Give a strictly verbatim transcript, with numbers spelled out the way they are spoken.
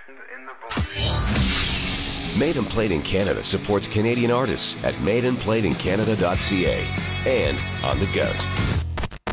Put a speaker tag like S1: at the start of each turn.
S1: in the voice.
S2: Made and Played in Canada supports Canadian artists at made and played in canada dot c a and on the Goat.